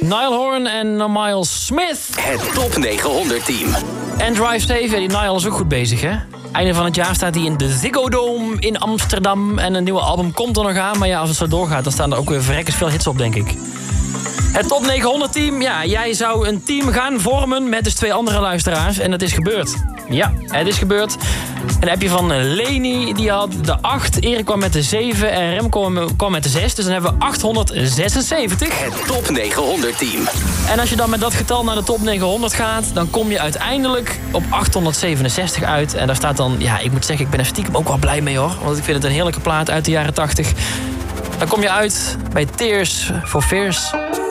Niall Horan en Miles Smith. Het Top 900 team. En Drive 7, die Niall is ook goed bezig, hè? Einde van het jaar staat hij in de Ziggo Dome in Amsterdam. En een nieuwe album komt er nog aan. Maar ja, als het zo doorgaat, dan staan er ook weer verrekkers veel hits op, denk ik. Het Top 900 team, ja, jij zou een team gaan vormen met dus 2 andere luisteraars. En dat is gebeurd. Ja, het is gebeurd. Een appje van Leni, die had de 8. Erik kwam met de 7 en Rem kwam met de 6. Dus dan hebben we 876. Het Top 900 team. En als je dan met dat getal naar de Top 900 gaat, dan kom je uiteindelijk op 867 uit. En daar staat dan, ja, ik moet zeggen, ik ben er stiekem ook wel blij mee, hoor. Want ik vind het een heerlijke plaat uit de jaren 80. Dan kom je uit bij Tears for Fears.